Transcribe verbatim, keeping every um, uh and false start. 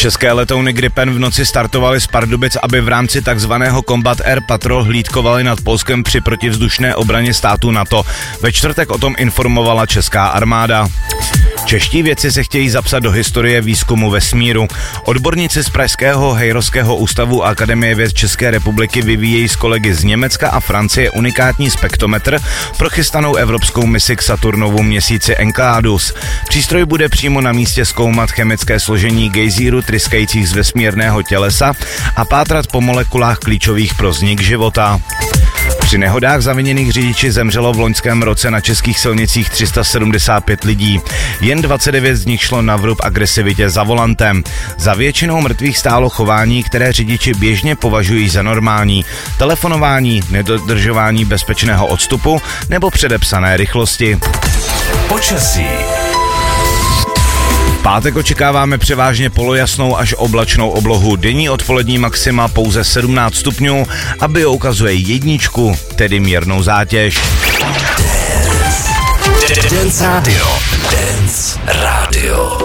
České letouny Gripen v noci startovaly z Pardubic, aby v rámci takzvaného Combat Air Patrol hlídkovaly nad Polskem při protivzdušné obraně států NATO. Ve čtvrtek o tom informovala česká armáda. Čeští vědci se chtějí zapsat do historie výzkumu vesmíru. Odborníci z Pražského Hejrovského ústavu a Akademie věd České republiky vyvíjejí s kolegy z Německa a Francie unikátní spektrometr pro chystanou evropskou misi k Saturnovu měsíci Enceladus. Přístroj bude přímo na místě zkoumat chemické složení gejzíru tryskajících z vesmírného tělesa a pátrat po molekulách klíčových pro vznik života. Při nehodách zaviněných řidiči zemřelo v loňském roce na českých silnicích tři sta sedmdesát pět lidí. Jen dvacet devět z nich šlo na vrub agresivitě za volantem. Za většinou mrtvých stálo chování, které řidiči běžně považují za normální. Telefonování, nedodržování bezpečného odstupu nebo předepsané rychlosti. Počasí. V pátek očekáváme převážně polojasnou až oblačnou oblohu. Denní odpolední maxima pouze sedmnáct stupňů a bio ukazuje jedničku, tedy mírnou zátěž. Dance Radio. Dance Radio.